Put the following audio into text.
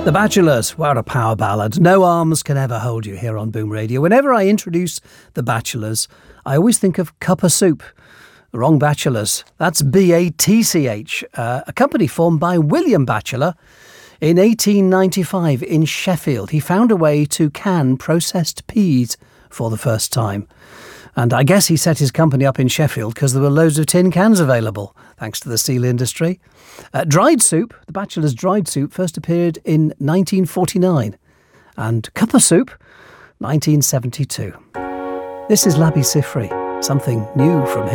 The Bachelors, what a power ballad. No arms can ever hold you here on Boom Radio. Whenever I introduce The Bachelors, I always think of Cup of Soup. Wrong Bachelors. That's BATCH, a company formed by William Batchelor in 1895 in Sheffield. He found a way to can processed peas for the first time. And I guess he set his company up in Sheffield because there were loads of tin cans available, thanks to the steel industry. Dried soup, The Bachelor's dried soup, first appeared in 1949. And Cup of Soup, 1972. This is Labi Siffre, something new from him.